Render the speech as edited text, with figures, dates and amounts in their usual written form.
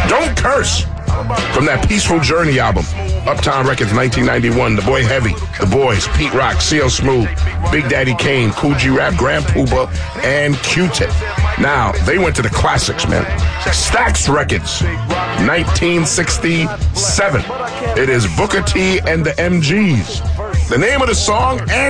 Don't Curse from that Peaceful Journey album. Uptown Records, 1991. The Boy Heavy, The Boys, Pete Rock, CL Smooth, Big Daddy Kane, Kool G Rap, Grand Poobah, and Q-Tip. Now, they went to the classics, man. Stax Records, 1967. It is Booker T and the MGs. The name of the song and